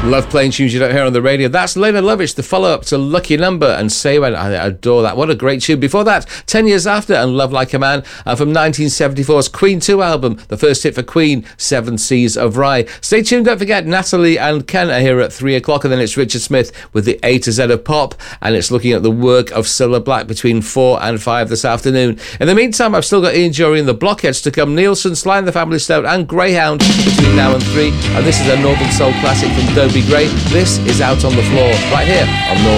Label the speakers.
Speaker 1: Love playing tunes you don't hear on the radio. That's Lena Lovitch, the follow-up to Lucky Number and Say When. I adore that. What a great tune. Before that, 10 Years After and Love Like a Man. And from 1974's Queen 2 album, the first hit for Queen, Seven Seas of Rye. Stay tuned, don't forget, Natalie and Ken are here at 3 o'clock, and then it's Richard Smith with the A to Z of pop, and it's looking at the work of Cilla Black between 4 and 5 this afternoon. In the meantime, I've still got Ian Dury and the Blockheads to come, Nielsen, Sly and the Family Stone and Greyhound between now and 3, and this is a Northern Soul classic from Dobie Gray. This is Out on the Floor, right here on Northern